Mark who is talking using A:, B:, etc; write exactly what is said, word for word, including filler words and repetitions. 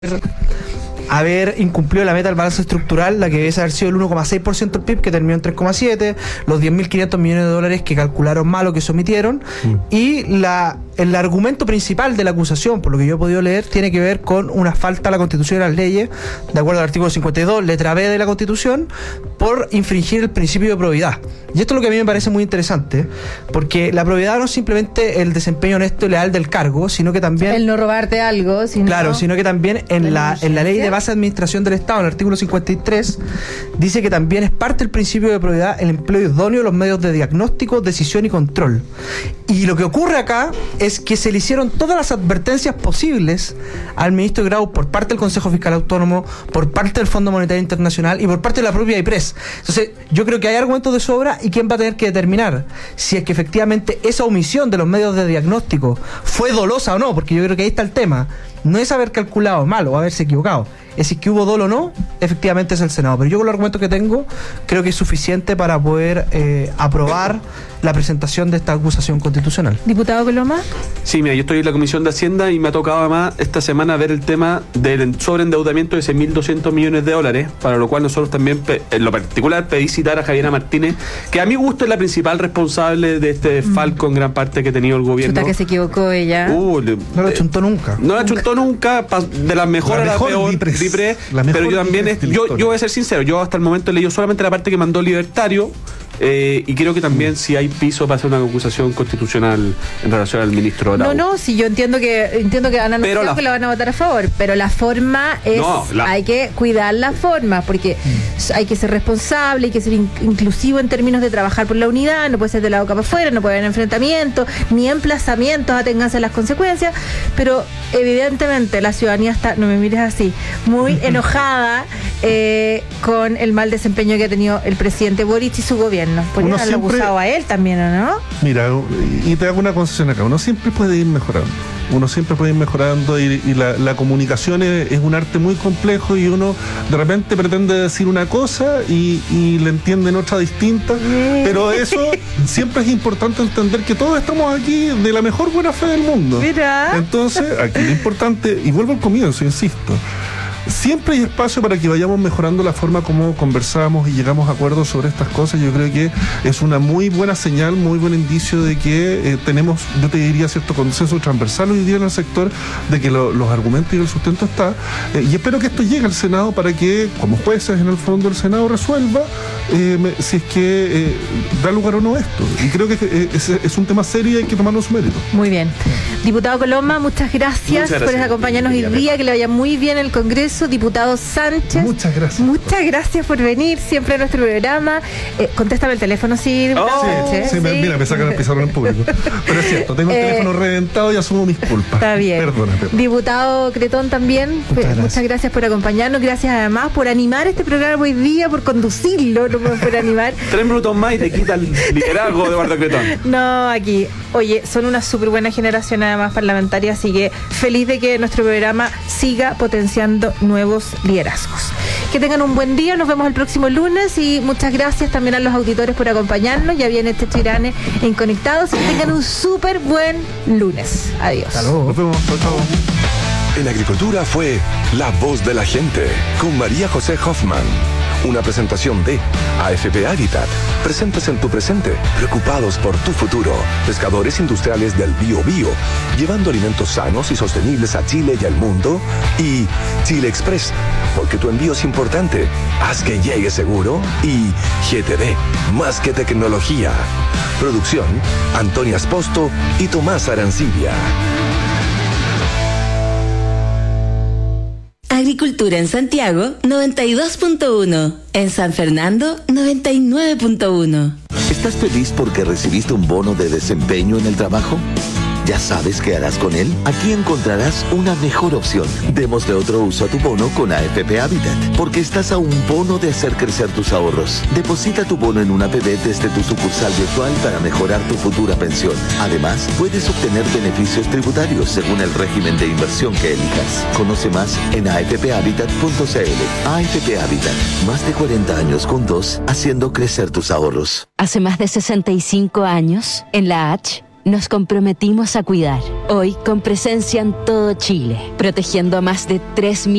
A: haber incumplido la meta del balance estructural, la que debe haber sido el uno coma seis por ciento del P I B, que terminó en tres coma siete, los diez mil quinientos millones de dólares que calcularon mal o que se omitieron, mm. y la, el argumento principal de la acusación, por lo que yo he podido leer, tiene que ver con una falta a la Constitución y a las leyes, de acuerdo al artículo cincuenta y dos, letra B de la Constitución, por infringir el principio de probidad. Y esto es lo que a mí me parece muy interesante, porque la probidad no es simplemente el desempeño honesto y leal del cargo, sino que también...
B: El no robarte algo, sino...
A: Claro, sino que también en la, en la ley de base de administración del Estado, en el artículo cincuenta y tres, dice que también es parte del principio de probidad el empleo idóneo de los medios de diagnóstico, decisión y control. Y lo que ocurre acá es que se le hicieron todas las advertencias posibles al ministro Grau por parte del Consejo Fiscal Autónomo, por parte del Fondo Monetario Internacional y por parte de la propia IPRES. Entonces, yo creo que hay argumentos de sobra y quién va a tener que determinar si es que efectivamente esa omisión de los medios de diagnóstico fue dolosa o no, porque yo creo que ahí está el tema. No es haber calculado mal o haberse equivocado, es si que hubo dolo o no, efectivamente es el Senado. Pero yo con los argumentos que tengo, creo que es suficiente para poder eh, aprobar la presentación de esta acusación constitucional.
B: ¿Diputado Coloma?
C: Sí, mira, yo estoy en la Comisión de Hacienda y me ha tocado además esta semana ver el tema del sobreendeudamiento de seis mil doscientos millones de dólares, para lo cual nosotros también, en lo particular, pedí citar a Javiera Martínez, que a mi gusto es la principal responsable de este mm. falco en gran parte que ha tenido el gobierno.
B: Chuta que se equivocó ella.
C: Uh, le,
A: no lo chuntó nunca.
C: No la chuntó nunca, de las mejores a la peor, Vipres, pero yo también, es, yo, yo voy a ser sincero, yo hasta el momento he leído solamente la parte que mandó Libertario, eh, y creo que también si hay piso para hacer una acusación constitucional en relación al ministro Grau.
B: No, no, si yo entiendo que entiendo que han anunciado la, que lo van a votar a favor, pero la forma es, no, la, hay que cuidar la forma, porque mm. hay que ser responsable, hay que ser in, inclusivo en términos de trabajar por la unidad, no puede ser de la boca para afuera, no puede haber enfrentamientos, ni emplazamientos, aténganse a las consecuencias, pero evidentemente la ciudadanía está, no me mires así, muy enojada eh, con el mal desempeño que ha tenido el presidente Boric y su gobierno. Podrían haberlo abusado a él también, ¿o no?
D: Mira, y te hago una concesión acá, uno siempre puede ir mejorando. Uno siempre puede ir mejorando y, y la, la comunicación es, es un arte muy complejo y uno de repente pretende decir una cosa y, y le entienden otra distinta, pero eso siempre es importante entender que todos estamos aquí de la mejor buena fe del mundo.
B: Mira.
D: Entonces, aquí lo importante, y vuelvo al comienzo, insisto, siempre hay espacio para que vayamos mejorando la forma como conversamos y llegamos a acuerdos sobre estas cosas. Yo creo que es una muy buena señal, muy buen indicio de que eh, tenemos, yo te diría, cierto consenso transversal hoy día en el sector, de que lo, los argumentos y el sustento está, eh, y espero que esto llegue al Senado para que, como jueces en el fondo, el Senado resuelva eh, me, si es que eh, da lugar o no esto. Y creo que eh, es, es un tema serio y hay que tomarnos su mérito.
B: Muy bien. Diputado Coloma, muchas gracias, muchas gracias por acompañarnos hoy día, que le vaya muy bien el Congreso. Diputado Sánchez,
D: muchas gracias.
B: Muchas gracias por venir siempre a nuestro programa. Eh, contéstame el teléfono, sí, diputado
D: oh,
B: Sánchez.
D: Sí, sí, me, mira, me sacan el pizarrón en público. Pero es cierto, tengo el eh, teléfono reventado y asumo mis culpas.
B: Está bien.
D: Perdónate.
B: Diputado Cretón también, muchas gracias. muchas gracias por acompañarnos. Gracias además por animar este programa hoy día, por conducirlo, no por animar.
C: Tres minutos más y te quita el liderazgo de Eduardo Cretón.
B: No, aquí. Oye, son una súper buena generación además parlamentaria, así que feliz de que nuestro programa siga potenciando nuevos liderazgos. Que tengan un buen día, nos vemos el próximo lunes y muchas gracias también a los auditores por acompañarnos. Ya viene este Chirane en Conectados y que tengan un súper buen lunes. Adiós.
D: Hasta luego. Nos vemos. Chau, chau.
E: En Agricultura fue La Voz de la Gente con María José Hoffman. Una presentación de A F P Habitat. Presentes en tu presente, preocupados por tu futuro. Pescadores industriales del Bío Bío, llevando alimentos sanos y sostenibles a Chile y al mundo. Y Chile Express, porque tu envío es importante. Haz que llegue seguro. Y G T D, más que tecnología. Producción, Antonia Esposto y Tomás Arancibia.
F: Agricultura en Santiago, noventa y dos punto uno. En San Fernando, noventa y nueve punto uno.
G: ¿Estás feliz porque recibiste un bono de desempeño en el trabajo? ¿Ya sabes qué harás con él? Aquí encontrarás una mejor opción. Démosle otro uso a tu bono con A F P Habitat, porque estás a un bono de hacer crecer tus ahorros. Deposita tu bono en una A P B desde tu sucursal virtual para mejorar tu futura pensión. Además, puedes obtener beneficios tributarios según el régimen de inversión que elijas. Conoce más en a f p habitat punto c l. A F P Habitat, más de cuarenta años juntos, haciendo crecer tus ahorros.
F: Hace más de sesenta y cinco años, en la H,
H: nos comprometimos a cuidar. Hoy con presencia en todo Chile, protegiendo a más de tres millones